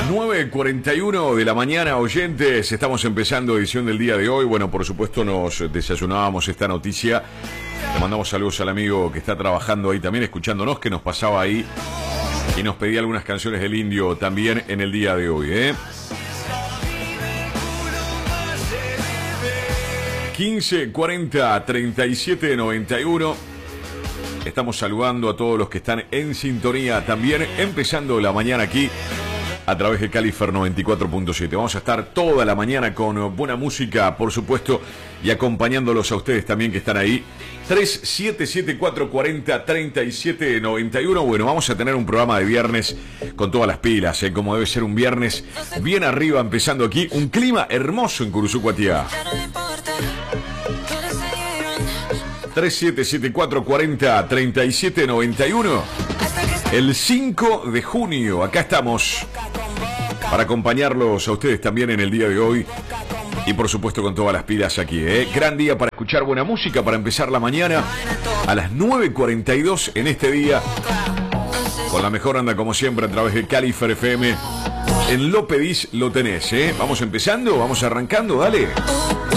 9:41 de la mañana, oyentes. Estamos empezando edición del día de hoy. Bueno, por supuesto nos desayunábamos esta noticia. Le mandamos saludos al amigo que está trabajando ahí también, escuchándonos, que nos pasaba ahí y nos pedía algunas canciones del Indio también en el día de hoy, 15 40 37 91. Estamos saludando a todos los que están en sintonía también, empezando la mañana aquí a través de Califer 94.7. Vamos a estar toda la mañana con buena música, por supuesto, y acompañándolos a ustedes también que están ahí. 3774403791. Bueno, vamos a tener un programa de viernes con todas las pilas, como debe ser un viernes bien arriba, empezando aquí. Un clima hermoso en Curuzú-Cuatiá. 3774403791. El 5 de junio, acá estamos para acompañarlos a ustedes también en el día de hoy. Y por supuesto con todas las pilas aquí, Gran día para escuchar buena música, para empezar la mañana a las 9:42 en este día. Con la mejor onda como siempre a través de Califer FM. En Lo Pedís, Lo Tenés, Vamos empezando, vamos arrancando, dale.